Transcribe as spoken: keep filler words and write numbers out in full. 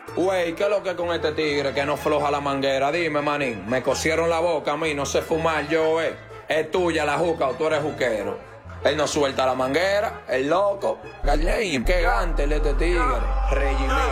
Güey, ¿qué es lo que con este tigre que no floja la manguera? Dime, manín, me cosieron la boca a mí, no sé fumar yo, eh. Es tuya la juca o tú eres juquero. Él no suelta la manguera, el loco. Qué gante este tigre. Regime.